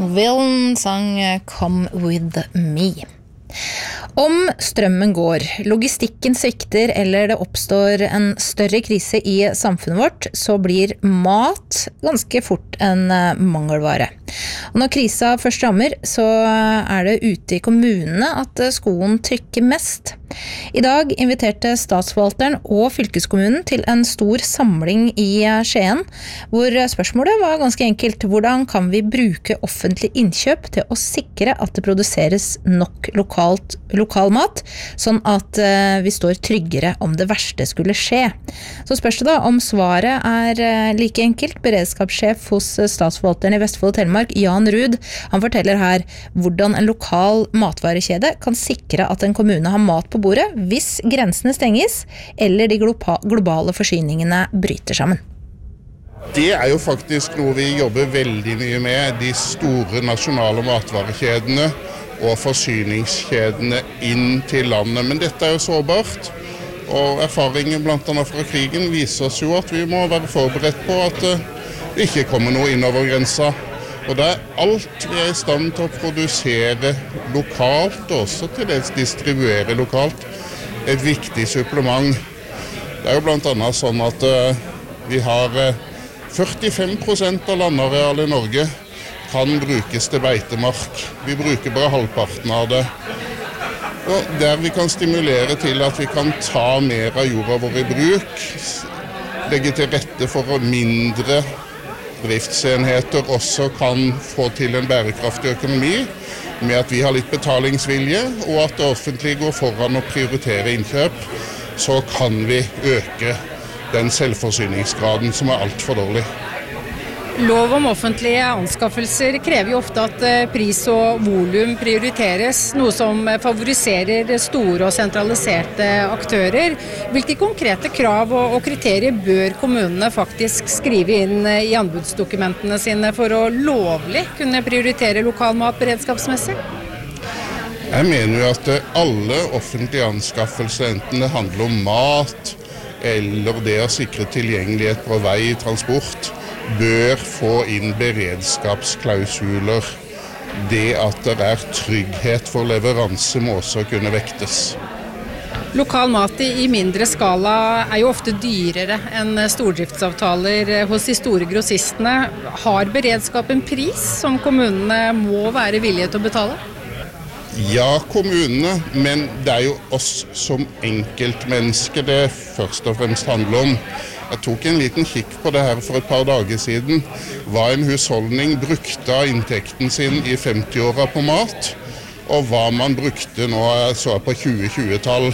Melville sang Come With Me. Om strømmen går, logistikken svikter eller det oppstår en større krise i samfunnet vårt, så blir mat ganske fort en mangelvare. Og når krisa først rammer, så det ute i kommunene at skoen trykker mest. I dag inviterte statsforvalteren og fylkeskommunen til en stor samling i Skien, hvor spørsmålet var ganske enkelt: hvordan kan vi bruke offentlig innkjøp til å sikre at det produseres nok lokal mat, sånn at vi står tryggere om det verste skulle skje. Så spørs det da om svaret like enkelt. Beredskapssjef hos statsforvalteren i Vestfold og Telemark, Jan Rud, han forteller her hvordan en lokal matvarekjede kan sikre at en kommune har mat på bordet hvis grensene stenges, eller de globale forsyningene bryter sammen. Det jo faktisk noe vi jobber veldig mye med, de store nasjonale matvarekjedene og forsyningskjedene inn til landet. Men dette jo sårbart, og erfaringen blant annet fra krigen viser oss jo at vi må være forberedt på at det ikke kommer noe innover grensa. Og det alt vi i stand til å produsere lokalt, og også til dels distribuere lokalt, et viktig supplement. Det jo blant annet sånn at vi har 45% av landarealet i Norge kan brukes til beitemark. Vi bruker bare halvparten av det. Og der vi kan stimulere til at vi kan ta mer av jorda vår i bruk, legge til rette for mindre driftsenheter også kan få til en bærekraftig økonomi, med at vi har litt betalingsvilje, og at det offentlige går foran å prioritere innkjøp, så kan vi øke den selvforsyningsgraden som alt for dårlig. Lov om offentlige anskaffelser krever jo ofte at pris og volum prioriteres, noe som favoriserer store og sentraliserte aktører. Hvilke konkrete krav og kriterier bør kommunene faktisk skrive inn i anbudsdokumentene sine for å lovlig kunne prioritere lokal mat beredskapsmessig? Jeg mener jo at alle offentlige anskaffelser, enten det handler om mat eller det å sikre tilgjengelighet på vei, transport, bør få inn beredskapsklausuler. Det at det trygghet for leveranse må også kunne vektes. Lokal mat i mindre skala jo ofte dyrere enn stordriftsavtaler hos de store grossistene. Har beredskap en pris som kommunene må være villige til å betale? Ja, kommunene, men det jo oss som enkeltmennesker det først og fremst handler om. Jeg tok en liten kikk på det her for et par dager siden. Hva en husholdning brukte av inntekten sin i 50-åra på mat, og hva man brukte nå så på 2020-tall.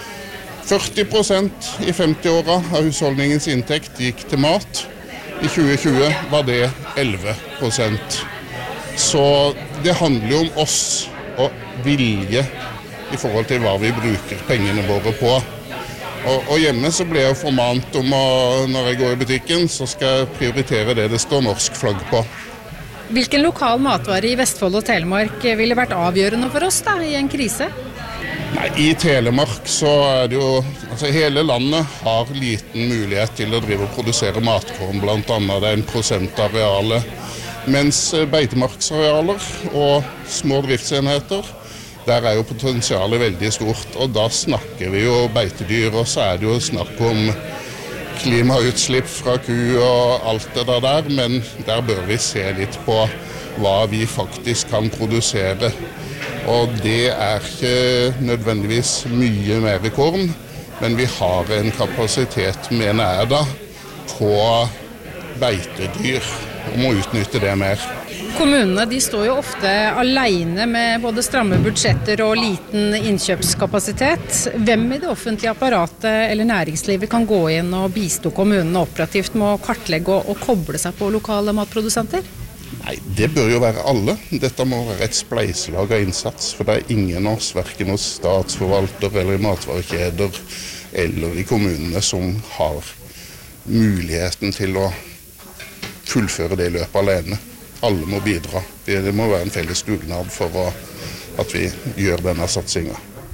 40% i 50-åra av husholdningens inntekt gikk til mat. I 2020 var det 11%. Så det handler jo om oss og vilje i forhold til hva vi bruker pengene våre på. Og hjemme så ble jeg formant om når jeg går i butikken, så skal jeg prioritere det står norsk flagg på. Hvilken lokal matvare i Vestfold og Telemark ville vært avgjørende for oss da, i en krise? Nei, i Telemark så det jo, altså hele landet har liten mulighet til å drive og produsere matkorn, blant annet det 1% av arealet. Mens beitemarksarealer og små driftsenheter, der jo potensialet veldig stort, og da snakker vi jo beitedyr, og så det jo snakk om klimautslipp fra ku og alt det der, men der bør vi se litt på hva vi faktisk kan produsere. Og det ikke nødvendigvis mye mer korn, men vi har en kapasitet, mener jeg da, på beitedyr, og må utnytte det mer. Kommunene de står jo ofte alene med både stramme budsjetter og liten innkjøpskapasitet. Hvem i det offentlige apparatet eller næringslivet kan gå inn og bistå kommunene operativt med å kartlegge og koble seg på lokale matprodusenter? Nei, det bør jo være alle. Dette må være et spleiselag av innsats, for det ingen av oss, hverken hos statsforvalter eller i matvarekjeder eller i kommunene, som har muligheten til å fullføre det løpet alene. Alle må bidra. Det må være en felles dugnad for at vi gjør denne satsingen.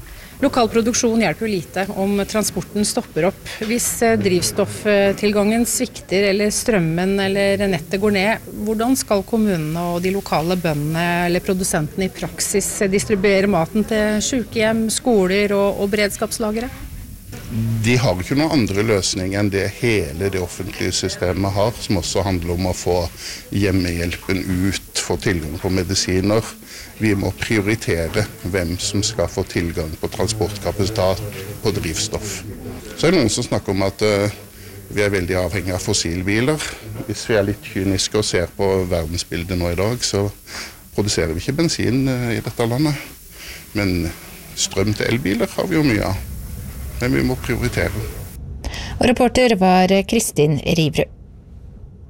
Lokal produksjon hjelper jo lite om transporten stopper opp. Hvis drivstofftilgangen svikter eller strømmen eller nettet går ned, hvordan skal kommunene og de lokale bøndene eller produsentene i praksis distribuere maten til sykehjem, skoler og beredskapslagere? De har ikke noen andre løsning enn det hele det offentlige systemet har, som også handler om å få hjemmehjelpen ut, få tilgang på medisiner. Vi må prioritere hvem som skal få tilgang på transportkapasitet på drivstoff. Så er det noen som snakker om at vi er veldig avhengig av fossilbiler. Hvis vi er litt kyniske og ser på verdensbildet nå i dag, så produserer vi ikke bensin i dette landet. Men strøm til elbiler har vi jo mye av. Men vi må prioritere. Og reporter var Kristin Rivrud.